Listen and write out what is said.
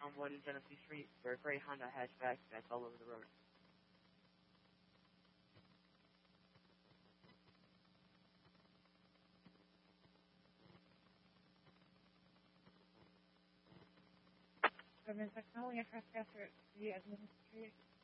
on Wood and Genesee Street for a gray Honda hatchback that's all over the road. Government Technology, trespasser at 3 Edmund Street.